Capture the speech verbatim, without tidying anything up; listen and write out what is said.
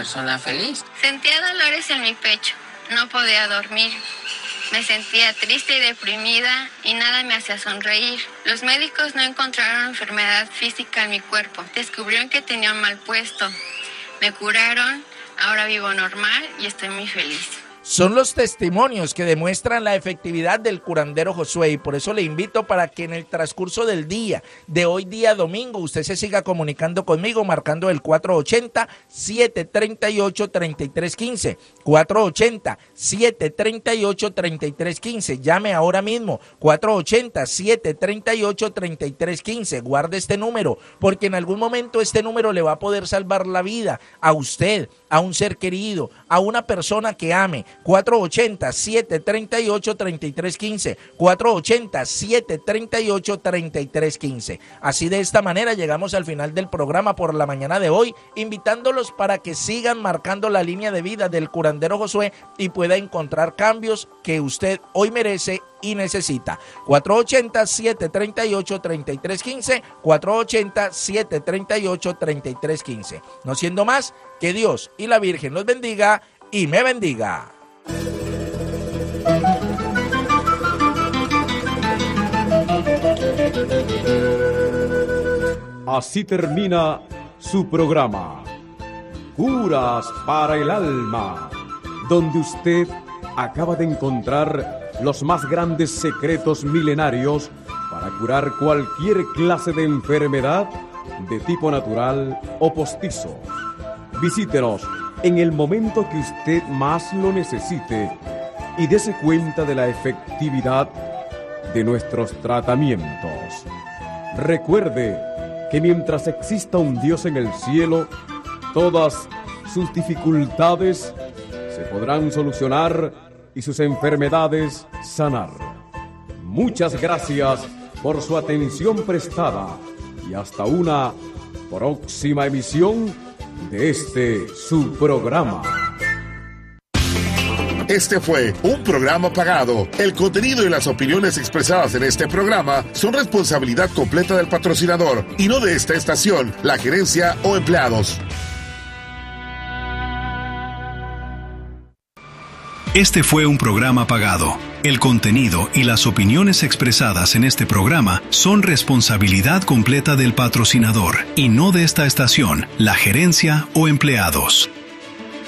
persona feliz. Sentía dolores en mi pecho, no podía dormir. Me sentía triste y deprimida y nada me hacía sonreír. Los médicos no encontraron enfermedad física en mi cuerpo. Descubrieron que tenía un mal puesto. Me curaron, ahora vivo normal y estoy muy feliz. Son los testimonios que demuestran la efectividad del curandero Josué, y por eso le invito para que en el transcurso del día, de hoy día domingo, usted se siga comunicando conmigo marcando el cuatro ochenta, siete treinta y ocho, treinta y tres quince, cuatro ochenta, siete treinta y ocho, treinta y tres quince. Llame ahora mismo, cuatro ochenta, siete treinta y ocho, treinta y tres quince. Guarde este número, porque en algún momento este número le va a poder salvar la vida a usted, a un ser querido, a una persona que ame. cuatro ochenta, siete treinta y ocho, treinta y tres quince, cuatro ochenta, siete treinta y ocho, treinta y tres quince. Así de esta manera llegamos al final del programa por la mañana de hoy, invitándolos para que sigan marcando la línea de vida del curandero Josué y pueda encontrar cambios que usted hoy merece y necesita. cuatro ochenta, siete treinta y ocho, treinta y tres quince, cuatro ochenta, siete treinta y ocho, treinta y tres quince. No siendo más, que Dios y la Virgen los bendiga y me bendiga. Así termina su programa, Curas para el Alma, donde usted acaba de encontrar los más grandes secretos milenarios para curar cualquier clase de enfermedad de tipo natural o postizo. Visítenos en el momento que usted más lo necesite y dése cuenta de la efectividad de nuestros tratamientos. Recuerde que mientras exista un Dios en el cielo, todas sus dificultades se podrán solucionar y sus enfermedades sanar. Muchas gracias por su atención prestada y hasta una próxima emisión de este su programa. Este fue un programa pagado. El contenido y las opiniones expresadas en este programa son responsabilidad completa del patrocinador y no de esta estación, la gerencia o empleados. Este fue un programa pagado. El contenido y las opiniones expresadas en este programa son responsabilidad completa del patrocinador y no de esta estación, la gerencia o empleados.